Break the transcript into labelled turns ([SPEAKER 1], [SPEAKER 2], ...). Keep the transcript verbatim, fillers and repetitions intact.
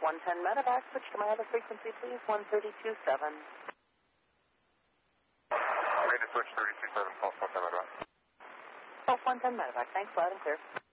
[SPEAKER 1] one ten medevac. Switch to my other frequency, please. one thirty-two seven.
[SPEAKER 2] Ready to switch thirty-two seven, pulse one ten medevac.
[SPEAKER 1] Pulse one ten medevac. Thanks, loud and clear.